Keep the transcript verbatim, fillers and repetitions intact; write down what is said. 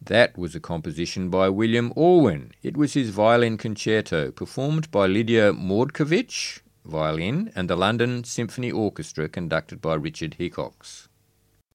That was a composition by William Orwin. It was his violin concerto, performed by Lydia Mordkovich, violin, and the London Symphony Orchestra, conducted by Richard Hickox.